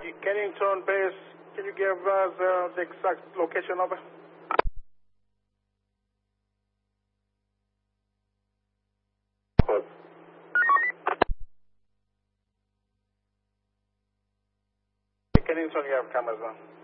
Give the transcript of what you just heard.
Kennington base, can you give us the exact location of it? Kennington, you have cameras on.